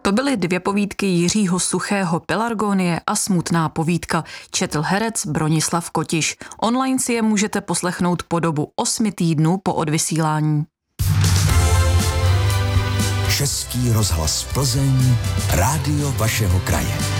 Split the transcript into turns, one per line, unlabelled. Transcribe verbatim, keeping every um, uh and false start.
To byly dvě povídky Jiřího Suchého, Pelargonie a Smutná povídka. Četl herec Bronislav Kotiš. Online si je můžete poslechnout po dobu osmi týdnů po odvysílání.
Český rozhlas Plzeň, rádio vašeho kraje.